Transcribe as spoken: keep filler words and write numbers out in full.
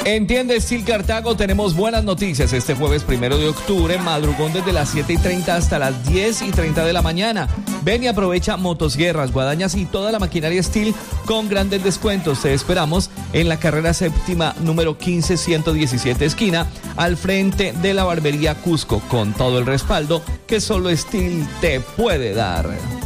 En Tienda Steel Cartago tenemos buenas noticias. Este jueves primero de octubre, madrugón desde las siete y treinta hasta las diez y treinta de la mañana. Ven y aprovecha motosierras, guadañas y toda la maquinaria Steel con grandes descuentos. Te esperamos en la carrera séptima número quince ciento diecisiete esquina, al frente de la barbería Cusco, con todo el respaldo que solo Steel te puede dar.